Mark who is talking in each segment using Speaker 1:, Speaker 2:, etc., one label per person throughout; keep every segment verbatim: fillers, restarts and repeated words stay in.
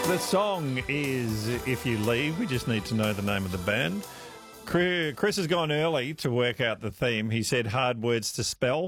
Speaker 1: The song is If You Leave. We just need to know the name of the band. Chris has gone early to work out the theme. He said hard words to spell.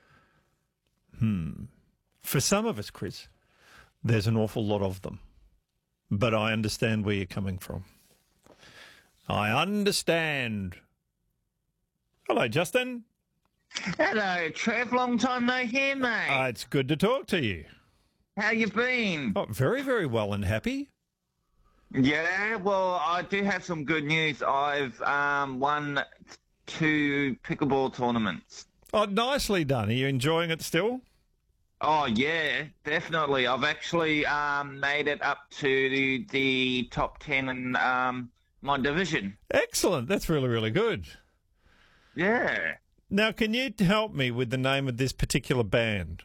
Speaker 1: Hmm. For some of us, Chris, there's an awful lot of them. But I understand where you're coming from. I understand. Hello, Justin.
Speaker 2: Hello, Trev. Long time no hear, mate.
Speaker 1: Uh, it's good to talk to you.
Speaker 2: How you been?
Speaker 1: Oh, very, very well and happy.
Speaker 2: Yeah, well, I do have some good news. I've um, won two pickleball tournaments.
Speaker 1: Oh, nicely done. Are you enjoying it still?
Speaker 2: Oh, yeah, definitely. I've actually um, made it up to the, the top ten in um, my division.
Speaker 1: Excellent. That's really, really good.
Speaker 2: Yeah.
Speaker 1: Now, can you help me with the name of this particular band?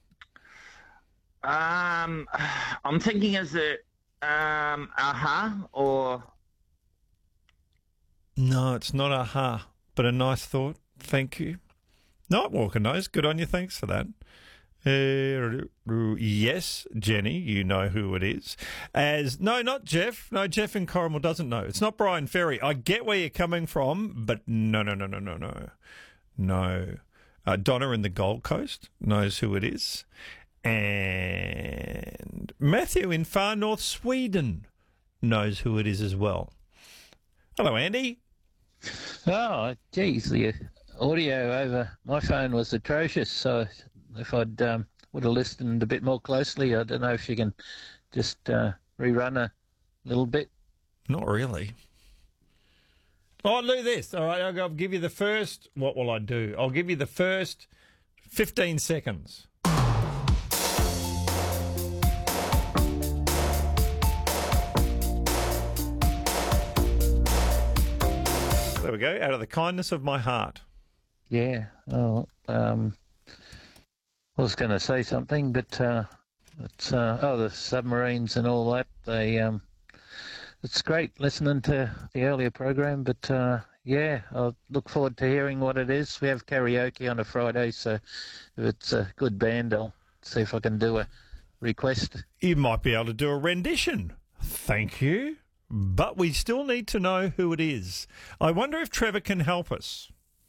Speaker 2: Um, I'm thinking, is it um, Aha or...
Speaker 1: No, it's not Aha, but a nice thought. Thank you. Nightwalker knows. Good on you. Thanks for that. Uh, yes, Jenny, you know who it is. As no, not Jeff. No, Jeff in Corrimal doesn't know. It's not Brian Ferry. I get where you're coming from, but no, no, no, no, no, no. No. Uh, Donna in the Gold Coast knows who it is. And Matthew in far north Sweden knows who it is as well. Hello, Andy.
Speaker 3: Oh, geez, the audio over my phone was atrocious. So if I'd um, would have listened a bit more closely, I don't know if you can just uh, rerun a little bit.
Speaker 1: Not really. I'll do this. All right, I'll, I'll give you the first. What will I do? I'll give you the first fifteen seconds. There we go. Out of the kindness of my heart.
Speaker 3: Yeah. Oh, um, I was going to say something, but uh, it's uh, oh, the submarines and all that. They um, it's great listening to the earlier program, but uh, yeah, I look forward to hearing what it is. We have karaoke on a Friday, so if it's a good band, I'll see if I can do a request.
Speaker 1: You might be able to do a rendition. Thank you. But we still need to know who it is. I wonder if Trevor can help us.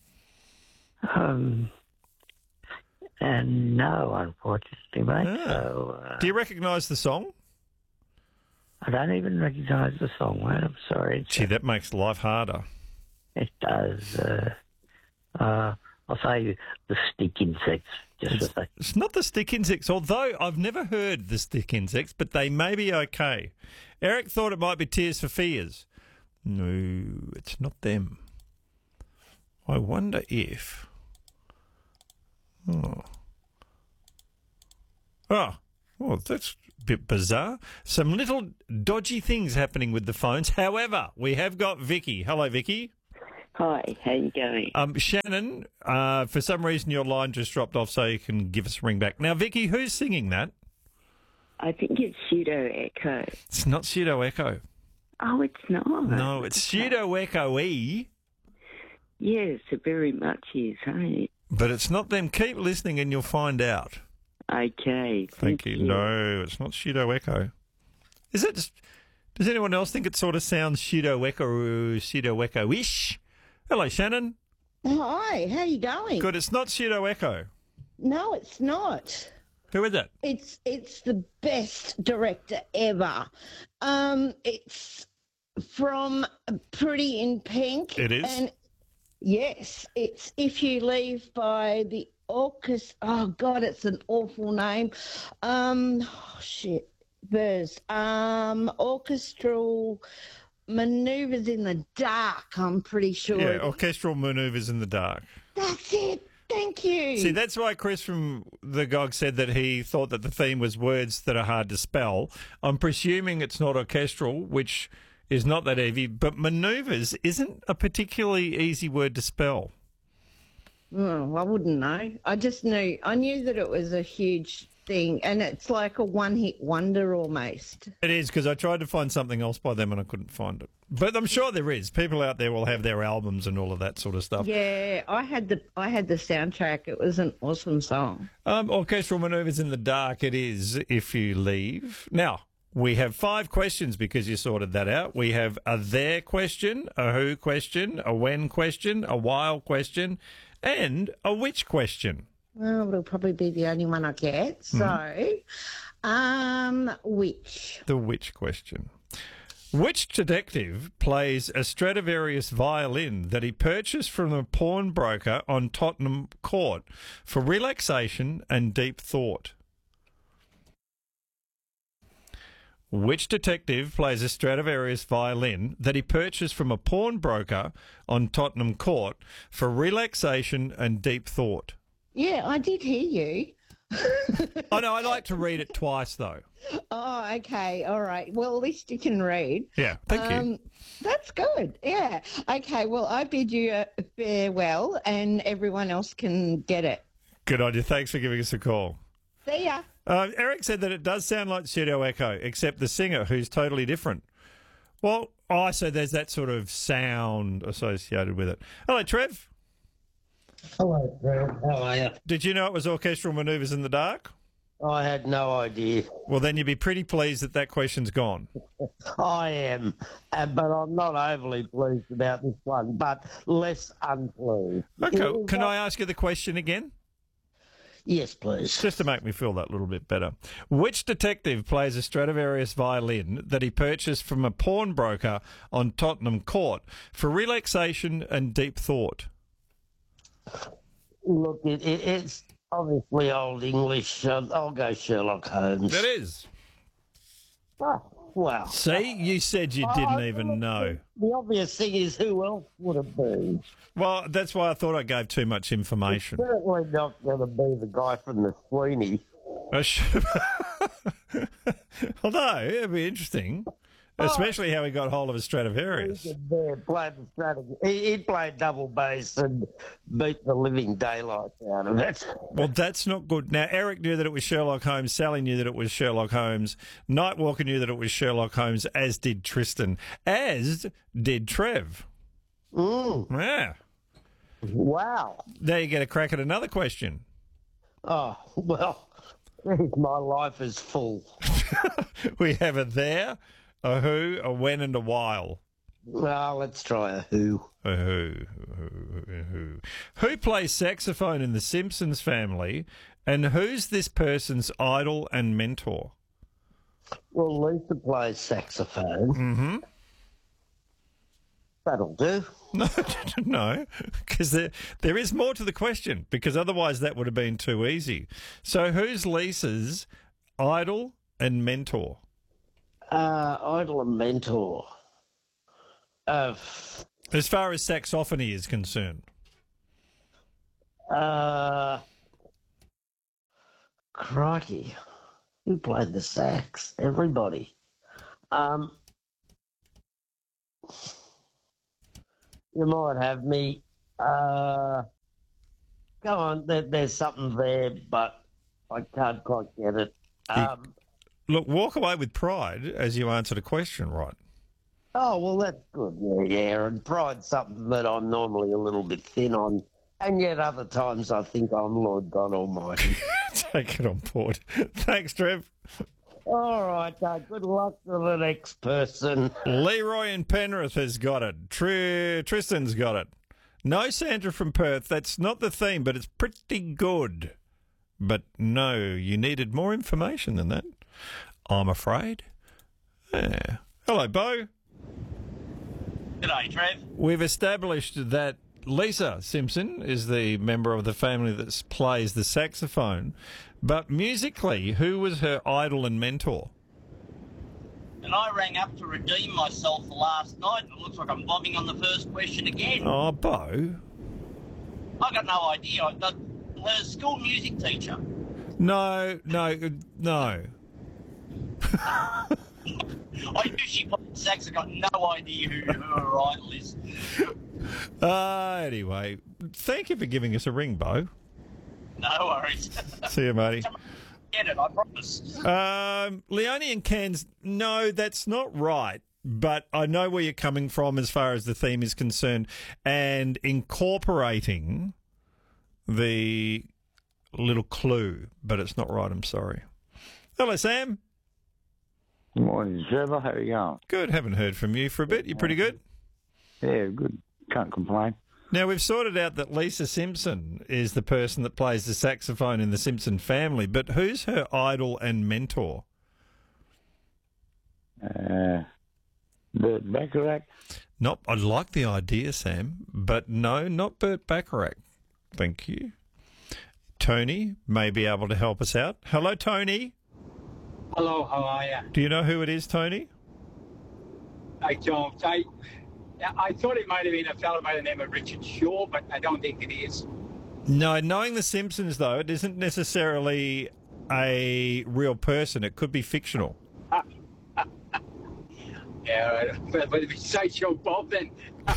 Speaker 4: Um, and no, unfortunately, mate.
Speaker 1: Ah.
Speaker 4: So, uh,
Speaker 1: Do you recognise the song?
Speaker 4: I don't even recognise the song, mate. I'm sorry. It's,
Speaker 1: Gee, that makes life harder.
Speaker 4: It does. Uh, uh, I'll say the stick insects. Just
Speaker 1: It's,
Speaker 4: for the,
Speaker 1: it's not the stick insects, although I've never heard the stick insects, but they may be okay. Eric thought it might be Tears for Fears. No, it's not them. I wonder if... Oh. Oh, well, that's a bit bizarre. Some little dodgy things happening with the phones. However, we have got Vicky. Hello, Vicky.
Speaker 5: Hi, how you going?
Speaker 1: Um, Shannon, uh, for some reason your line just dropped off, so you can give us a ring back. Now, Vicky, who's singing that?
Speaker 5: I think it's Pseudo Echo.
Speaker 1: It's not Pseudo Echo.
Speaker 5: Oh, it's not.
Speaker 1: No, it's Pseudo Echo-y,
Speaker 5: Yes, it very much is, hey?
Speaker 1: but it's not them. Keep listening and you'll find out.
Speaker 5: Okay,
Speaker 1: Thank,
Speaker 5: thank
Speaker 1: you.
Speaker 5: you.
Speaker 1: No, it's not Pseudo Echo. Is it? Just, does anyone else think it sort of sounds Pseudo Echo, Pseudo Echo-ish? Hello, Shannon.
Speaker 6: Hi, how you going?
Speaker 1: Good. It's not Pseudo Echo.
Speaker 6: No, it's not.
Speaker 1: Who is it?
Speaker 6: It's it's the best director ever. Um, it's from Pretty in Pink.
Speaker 1: It is?
Speaker 6: And yes, it's If You Leave by the Orchestra. Oh God, it's an awful name. Um, oh, shit, Burrs. Um, orchestral maneuvers in the dark. I'm pretty sure.
Speaker 1: Yeah, Orchestral Maneuvers in the Dark.
Speaker 6: That's it. Thank you.
Speaker 1: See, that's why Chris from the G O G said that he thought that the theme was words that are hard to spell. I'm presuming it's not orchestral, which is not that easy, but manoeuvres isn't a particularly easy word to spell.
Speaker 6: Oh, I wouldn't know. I just knew. I knew that it was a huge thing, and it's like a one-hit wonder almost.
Speaker 1: It is, because I tried to find something else by them and I couldn't find it. But I'm sure there is. People out there will have their albums and all of that sort of stuff.
Speaker 6: Yeah, I had the I had the soundtrack. It was an awesome song.
Speaker 1: Um, Orchestral Maneuvers in the Dark, it is If You Leave. Now, We have five questions because you sorted that out. We have a there question, a who question, a when question, a while question, and a which question.
Speaker 6: Well, it'll probably be the only one I get. So, um, which?
Speaker 1: The which question. Which detective plays a Stradivarius violin that he purchased from a pawnbroker on Tottenham Court for relaxation and deep thought? Which detective plays a Stradivarius violin that he purchased from a pawnbroker on Tottenham Court for relaxation and deep thought?
Speaker 6: Yeah, I did hear you.
Speaker 1: Oh, no, I like to read it twice, though.
Speaker 6: Oh, okay. All right. Well, at least you can read.
Speaker 1: Yeah, thank you.
Speaker 6: Um, that's good. Yeah. Okay. Well, I bid you a farewell and everyone else can get it.
Speaker 1: Good on you. Thanks for giving us a call.
Speaker 6: See ya.
Speaker 1: Uh, Eric said that it does sound like Studio Echo, except the singer, who's totally different. Well, oh, so there's that sort of sound associated with it. Hello, Trev.
Speaker 7: Hello, Brad. How are you?
Speaker 1: Did you know it was Orchestral Manoeuvres in the Dark?
Speaker 7: I had no idea.
Speaker 1: Well, then you'd be pretty pleased that that question's gone.
Speaker 7: I am, uh, but I'm not overly pleased about this one, but less unpleased.
Speaker 1: Okay, can I ask you the question again?
Speaker 7: Yes, please.
Speaker 1: Just to make me feel that little bit better. Which detective plays a Stradivarius violin that he purchased from a pawnbroker on Tottenham Court for relaxation and deep thought?
Speaker 7: Look, it, it, it's obviously Old English. Uh, I'll go Sherlock Holmes.
Speaker 1: That is.
Speaker 7: Oh, wow.
Speaker 1: See, you said you didn't even know.
Speaker 7: The obvious thing is, who else would it be?
Speaker 1: Well, that's why I thought I gave too much information.
Speaker 7: Certainly not going to be the guy from the Sweeney.
Speaker 1: I should- Although, it'd be interesting, especially how he got hold of a Stradivarius.
Speaker 7: He could, uh, play the strategy. He, he played double bass and beat the living daylights out of it.
Speaker 1: Well, that's not good. Now, Eric knew that it was Sherlock Holmes. Sally knew that it was Sherlock Holmes. Nightwalker knew that it was Sherlock Holmes, as did Tristan, as did Trev.
Speaker 7: Mm,
Speaker 1: Yeah.
Speaker 7: wow.
Speaker 1: Now you get a crack at another question.
Speaker 7: Oh, well, my life is full.
Speaker 1: We have a there, a who, a when, and a while.
Speaker 7: Well, let's try a who.
Speaker 1: A who, who, who. Who plays saxophone in The Simpsons Family, and who's this person's idol and mentor?
Speaker 7: Well, Lisa plays saxophone.
Speaker 1: Mm-hmm.
Speaker 7: That'll do.
Speaker 1: No, no, because there, there is more to the question, because otherwise that would have been too easy. So who's Lisa's idol and mentor?
Speaker 7: Uh, idol and mentor. Uh,
Speaker 1: As far as saxophony is concerned.
Speaker 7: uh, crikey. Who played the sax? Everybody. Um, you might have me. Uh, go on. There, there's something there, but I can't quite get it. Um,
Speaker 1: Look, walk away with pride as you answered a question, right?
Speaker 7: oh, well, that's good. Yeah, yeah. And pride's something that I'm normally a little bit thin on. And yet other times I think I'm Lord God Almighty.
Speaker 1: Take it on board. Thanks, Trev.
Speaker 7: All right. Uh, good luck to the next person.
Speaker 1: Leroy in Penrith has got it. Tr- Tristan's got it. No Sandra from Perth. That's not the theme, but it's pretty good. But no, you needed more information than that, I'm afraid. Yeah. Hello, Bo.
Speaker 8: G'day, Trev.
Speaker 1: We've established that Lisa Simpson is the member of the family that plays the saxophone. But musically, who was her idol and mentor?
Speaker 8: And I rang up to redeem myself last night, and it looks like I'm bombing on the first question again.
Speaker 1: Oh, Bo.
Speaker 8: I got no idea. The, her school music teacher.
Speaker 1: No, no, no.
Speaker 8: I knew she played sax. I got no idea who her idol is.
Speaker 1: Uh, anyway, thank you for giving us a ring, Bo.
Speaker 8: No worries.
Speaker 1: See you, matey.
Speaker 8: Get it, I promise.
Speaker 1: Um, Leone and Cairns, no, that's not right. But I know where you're coming from as far as the theme is concerned, and incorporating the little clue, but it's not right, I'm sorry. Hello, Sam.
Speaker 9: Morning, Trevor. How are you going?
Speaker 1: Good. Haven't heard from you for a bit. You pretty good?
Speaker 9: Yeah, good. Can't complain.
Speaker 1: Now, we've sorted out that Lisa Simpson is the person that plays the saxophone in the Simpson family, but who's her idol and mentor?
Speaker 9: Uh, Burt Bacharach.
Speaker 1: Not, I like the idea, Sam, but no, not Burt Bacharach. Thank you. Tony may be able to help us out. Hello, Tony.
Speaker 10: Hello, how are you?
Speaker 1: Do you know who it is, Tony?
Speaker 10: I don't. I, I thought it might have been a fellow by the name of Richard Shaw, but I don't think it is.
Speaker 1: No, knowing The Simpsons, though, it isn't necessarily a real person. It could be fictional.
Speaker 10: Yeah, but, but if it's Sideshow Bob, then...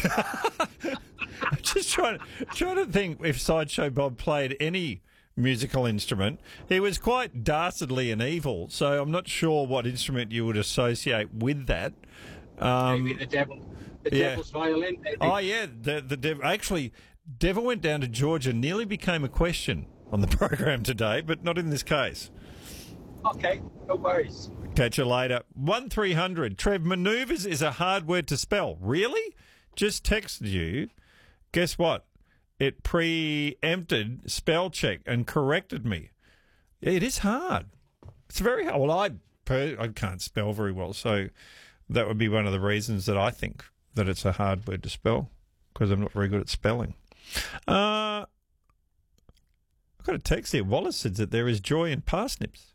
Speaker 1: Just trying, trying to think if Sideshow Bob played any musical instrument. He was quite dastardly and evil, so I'm not sure what instrument you would associate with that. Um,
Speaker 10: Maybe the devil. The
Speaker 1: yeah.
Speaker 10: devil's violin. Maybe.
Speaker 1: Oh, yeah, the, the devil. Actually, devil went down to Georgia, nearly became a question on the program today, but not in this case.
Speaker 10: Okay, no worries.
Speaker 1: Catch you later. one three hundred. Trev, manoeuvres is a hard word to spell. Really? Just texted you. Guess what? It preempted spell check and corrected me. It is hard. It's very hard. Well, I, per- I can't spell very well, so that would be one of the reasons that I think that it's a hard word to spell, because I'm not very good at spelling. Uh, I've got a text here. Wallace says that there is joy in parsnips.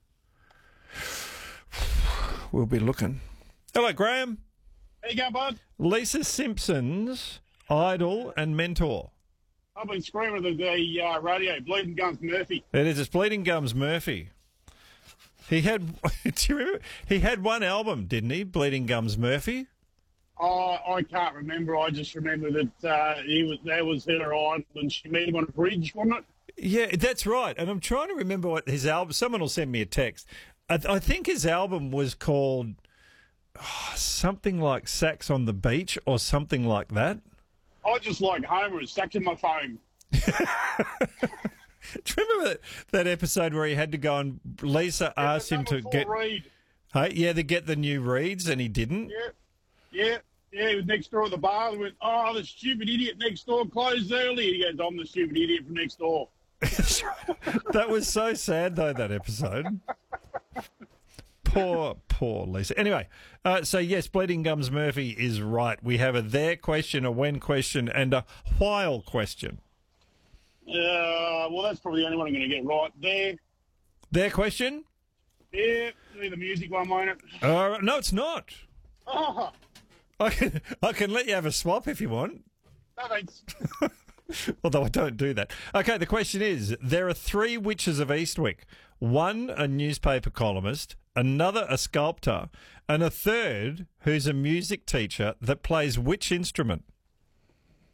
Speaker 1: We'll be looking. Hello, Graham.
Speaker 11: How you going, bud?
Speaker 1: Lisa Simpson's idol and mentor.
Speaker 11: I've been screaming at the uh, radio, Bleeding Gums Murphy.
Speaker 1: It is. It's Bleeding Gums Murphy. He had. Do you remember? He had one album, didn't he? Bleeding Gums Murphy.
Speaker 11: Oh, I can't remember. I just remember that uh, he was that was her idol, and she met him on a bridge, wasn't it?
Speaker 1: Yeah, that's right. And I'm trying to remember what his album. Someone will send me a text. I, I think his album was called oh, something like Sax on the Beach or something like that.
Speaker 11: I just like Homer and stuck in my phone.
Speaker 1: Do you remember that, that episode where he had to go and Lisa
Speaker 11: Yeah,
Speaker 1: asked him to
Speaker 11: Paul
Speaker 1: get,
Speaker 11: Reed.
Speaker 1: hey, yeah, to get the new reeds, and he didn't.
Speaker 11: Yeah, yeah, yeah. He was next door at the bar. He went, "Oh, the stupid idiot next door closed early." He goes, "I'm the stupid idiot from next door."
Speaker 1: That was so sad, though, that episode. Poor, poor Lisa. Anyway, uh, so yes, Bleeding Gums Murphy is right. We have a there question, a when question, and a while question.
Speaker 11: Uh, well, that's probably the only one I'm going to get right there.
Speaker 1: Their question?
Speaker 11: Yeah, be the music one, won't it?
Speaker 1: Uh, no, it's not.
Speaker 11: Oh,
Speaker 1: I can, I can let you have a swap if you want.
Speaker 11: no thanks.
Speaker 1: Although I don't do that. Okay, the question is, there are three witches of Eastwick. One, a newspaper columnist, another, a sculptor, and a third, who's a music teacher that plays which instrument?